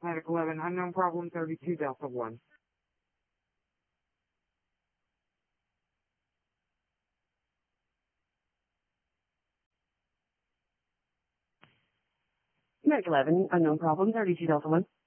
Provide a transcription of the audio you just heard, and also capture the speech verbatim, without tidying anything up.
Medic eleven, unknown problem thirty-two Delta one. Medic eleven, unknown problem thirty-two Delta one.